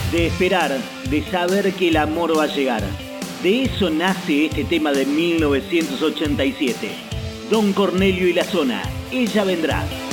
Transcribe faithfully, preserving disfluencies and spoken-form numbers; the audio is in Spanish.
De esperar, de saber que el amor va a llegar. De eso nace este tema de mil novecientos ochenta y siete. Don Cornelio y la Zona, ella vendrá.